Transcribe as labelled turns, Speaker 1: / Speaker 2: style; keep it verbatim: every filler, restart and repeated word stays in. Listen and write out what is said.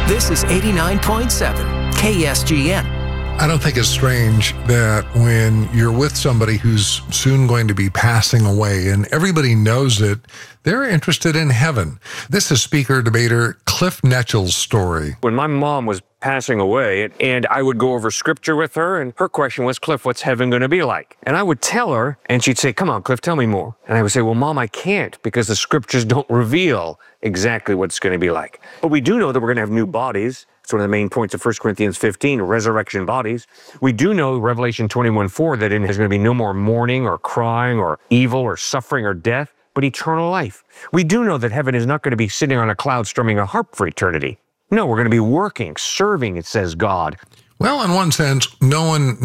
Speaker 1: This is eighty-nine point seven K S G N.
Speaker 2: I don't think it's strange that when you're with somebody who's soon going to be passing away and everybody knows it, they're interested in heaven. This is speaker debater Cliff Netchell's story.
Speaker 3: When my mom was passing away, and I would go over scripture with her, and her question was, Cliff, what's heaven going to be like? And I would tell her, and she'd say, come on, Cliff, tell me more. And I would say, well, Mom, I can't, because the scriptures don't reveal exactly what it's going to be like. But we do know that we're going to have new bodies. It's one of the main points of First Corinthians fifteen, resurrection bodies. We do know Revelation twenty-one four that in there's going to be no more mourning or crying or evil or suffering or death, but eternal life. We do know that heaven is not going to be sitting on a cloud strumming a harp for eternity. No, we're going to be working, serving, it says God.
Speaker 2: Well, in one sense, no one